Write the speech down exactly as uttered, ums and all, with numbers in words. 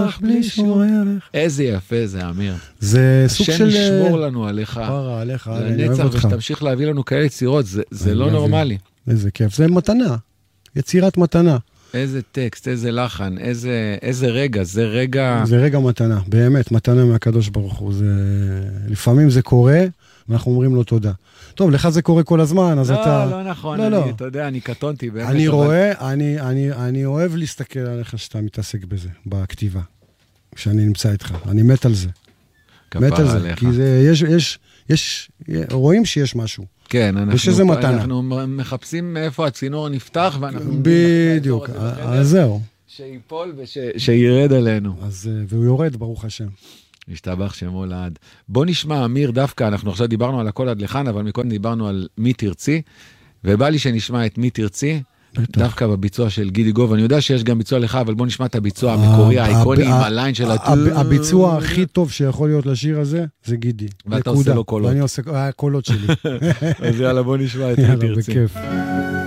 הלך בלי שום ערך. איזה יפה זה, אמיר. זה סוג של... השם ישמור לנו עליך. פרה, עליך, לנצח, ושתמשיך להביא לנו כאלה יצירות, זה לא נורמלי. איזה כיף, זה מתנה. יצירת מתנה. איזה טקסט, איזה לחן, איזה, איזה רגע, זה רגע... זה רגע מתנה, באמת, מתנה מהקדוש ברוך הוא. זה... לפעמים זה קורה, ואנחנו אומרים לו תודה. טוב, לך זה קורה כל הזמן, אז לא, אתה... לא, לא נכון, לא, אני, לא. אתה יודע, אני קטונתי באמת. אני אבל... רואה, אני, אני, אני אוהב להסתכל עליך שאתה מתעסק בזה, בכתיבה, כשאני נמצא איתך. אני מת על זה. מת על זה, עליך. כי זה, יש, יש, יש, רואים שיש משהו. כן, אנחנו, אנחנו מחפשים איפה הצינור נפתח, ואנחנו... בדיוק, אז זהו. שיפול ושירד עלינו. אז, והוא יורד, ברוך השם. השתבח שמו לעד. בוא נשמע, אמיר, דווקא, אנחנו עכשיו דיברנו על הכל עד לכאן, אבל מקודם דיברנו על מי תרצי, ובא לי שנשמע את מי תרצי, דווקא בביצוע של גידי גוב. אני יודע שיש גם ביצוע לך, אבל בוא נשמע את הביצוע המקורי, האיקוני, עם הליין של... הביצוע הכי טוב שיכול להיות לשיר הזה, זה גידי. ואתה עושה לו קולות. ואני עושה קולות שלי. אז יאללה, בוא נשמע את מי תרצי. יאללה, בכיף.